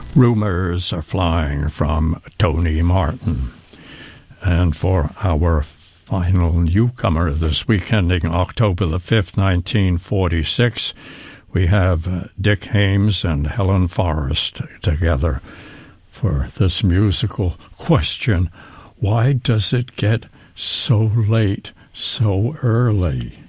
Rumors Are Flying from Tony Martin. And for our final newcomer this week, ending October the 5th, 1946, we have Dick Haymes and Helen Forrest together for this musical question: why does it get so late so early?